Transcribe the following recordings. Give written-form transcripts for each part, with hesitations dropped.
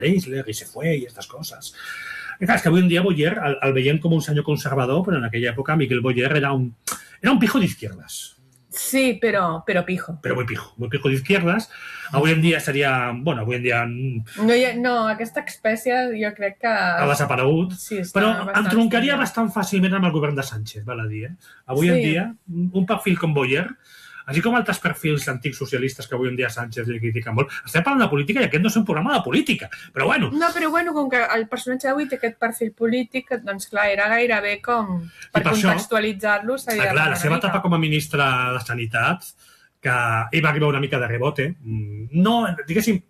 Hitler y se fue y estas cosas. Y claro, es que hoy en día Boyer el veiem com un senyor conservador, però en aquella època Miquel Boyer era un pijo de izquierdas. Sí, pero pijo. Pero muy pijo de izquierdas. Avui en dia seria... Bueno, avui en dia... No, aquesta espècie jo crec que... Ha desaparegut. Sí, però entroncaria bastant fàcilment amb el govern de Sánchez, val a dir. Avui en dia, un perfil com Boyer, així com altres perfils antics socialistes que avui en dia Sánchez li critiquen molt, estem parlant de política i aquest no és un programa de política, però bueno. No, però bueno, com que el personatge d'avui té aquest perfil polític, doncs clar, era gairebé com per contextualitzar-lo. Clar, la seva etapa com a ministre de Sanitat, que ell va arribar una mica de rebote, no, diguéssim,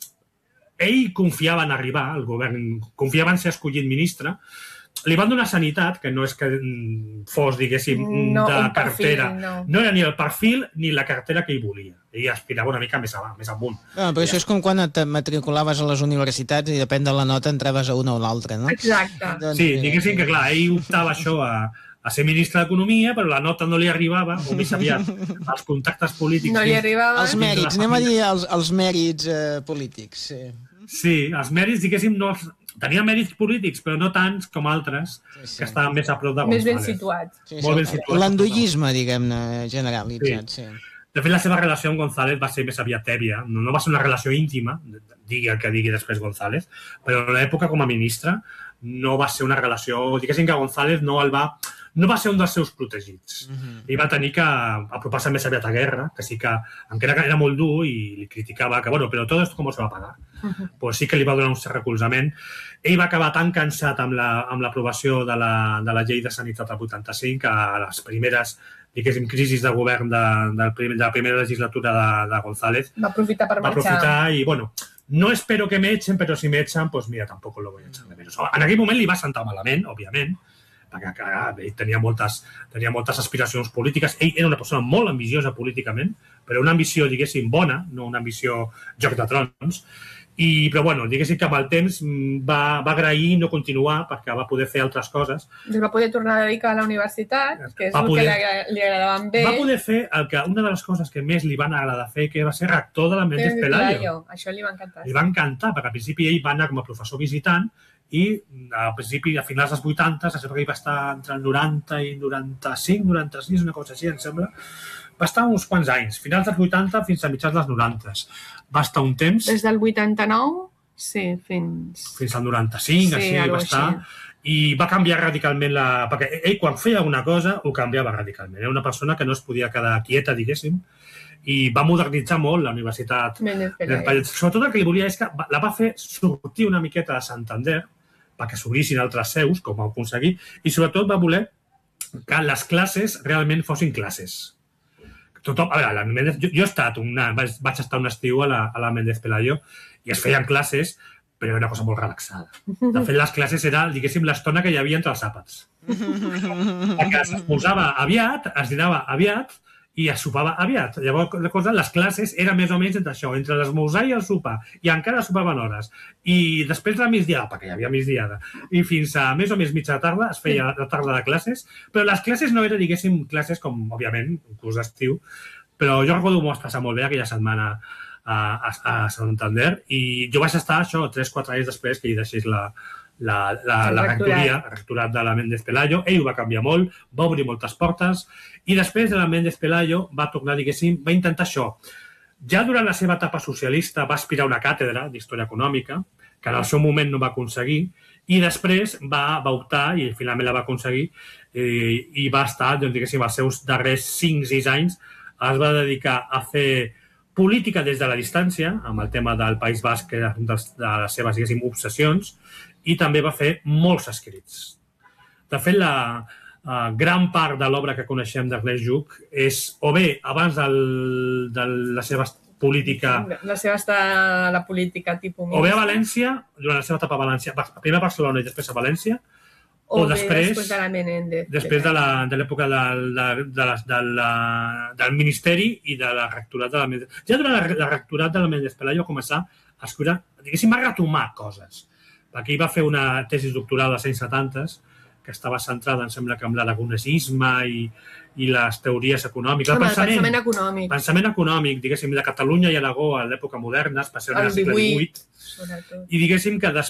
ell confiava en arribar al govern, confiava en ser escollit ministre, li van donar Sanitat, que no és que fos, diguéssim, de cartera. No era ni el perfil ni la cartera que ell volia. Ell aspirava una mica més amunt. Però això és com quan et matriculaves a les universitats i depèn de la nota entraves a una o l'altra, no? Exacte. Sí, diguéssim que, clar, ell optava això a ser ministre d'Economia, però la nota no li arribava, o més aviat, els contactes polítics... No li arribava. Els mèrits, anem a dir els mèrits polítics. Sí, els mèrits, diguéssim, no els... Tenia mèrits polítics, però no tants com altres que estaven més a prop de González. Més ben situats. Molt ben situats. L'andollisme, diguem-ne, generalitzat, sí. De fet, la seva relació amb González va ser més aviat tèbia. No va ser una relació íntima, digui el que digui després González, però en l'època com a ministre no va ser una relació... Diguéssim que González no va ser un dels seus protegits. I va tenir que apropar-se més aviat a Guerra, que sí que, encara que era molt dur i li criticava que, bueno, però tot esto com se va pagar. Pues sí que li va donar un cert recolzament. Ell va acabar tan cansat amb l'aprovació de la llei de sanitat del 85 que a les primeres, diguéssim, crisis de govern de la primera legislatura de González va aprofitar per marxar. Va aprofitar i, bueno, no espero que me echen, però si me echan, pues mira, tampoco lo voy a echar de menos. En aquell moment li va sentar malament, òbviament, perquè ell tenia moltes aspiracions polítiques. Ell era una persona molt ambiciosa políticament, però una ambició, diguéssim, bona, no una ambició Joc de Trons. Però, bueno, diguéssim que amb el temps va agrair no continuar perquè va poder fer altres coses. Va poder tornar a dedicar a la universitat, que és el que li agradava amb ell. Va poder fer una de les coses que més li van agradar fer, que va ser rector de la Méndez Pelayo. Això li va encantar. Li va encantar, perquè al principi ell va anar com a professor visitant i al principi, a finals dels 80, sempre que ell va estar entre el 90 i 95, 96, una cosa així, em sembla, va estar uns quants anys, finals dels 80 fins a mitjans dels 90. Va estar un temps... Des del 89, sí, fins al 95, així va estar, i va canviar radicalment perquè ell quan feia una cosa ho canviava radicalment. Era una persona que no es podia quedar quieta, diguéssim, i va modernitzar molt la universitat. Sobretot el que li volia és que la va fer sortir una miqueta de Santander perquè s'obrissin altres seus, com va aconseguir, i sobretot va voler que les classes realment fossin classes. Jo he estat vaig estar un estiu a la Méndez Pelayo i es feien classes, però era una cosa molt relaxada. De fet, les classes era, diguéssim, l'estona que hi havia entre els àpats. Perquè es posava aviat, es dinava aviat i es sopava aviat. Llavors, les classes eren més o menys entre això, entre l'esmorzar i el sopar, i encara sopaven hores. I després la migdiada, perquè hi havia migdiada, i fins a més o més mitja tarda es feia la tarda de classes, però les classes no eren, diguéssim, classes com, òbviament, un curs d'estiu, però jo recordo que m'ho vaig passar molt bé aquella setmana a Santander, i jo vaig estar, això, 3-4 anys després que hi deixés la rectoria, el rectorat de la Méndez Pelayo. Ell ho va canviar molt, va obrir moltes portes, i després de la Méndez Pelayo va tornar, diguéssim, va intentar això. Ja durant la seva etapa socialista va aspirar a una càtedra d'història econòmica, que en el seu moment no va aconseguir, i després va optar, i finalment la va aconseguir, i va estar, diguéssim, els seus darrers 5-6 anys, es va dedicar a fer política des de la distància, amb el tema del País Basc, que era una de les seves, diguéssim, obsessions, i també va fer molts escrits. De fet, la gran part de l'obra que coneixem d'Ernest Lluch és o bé abans de la seva política... La política tipus... O bé a València, durant la seva etapa a València, primer a Barcelona i després a València, o després de la Menéndez. Després de l'època del Ministeri i de la rectorat de la Méndez. Ja durant la rectorat de la Méndez Pelayo va començar a escriure, diguéssim, a retomar coses. Perquè ell va fer una tesi doctoral als anys 70 que estava centrada, em sembla que amb l'aragonesisme i les teories econòmiques. El pensament econòmic. Pensament econòmic, diguéssim, de Catalunya i Aragó a l'època moderna, especialment al segle XVIII. I diguéssim que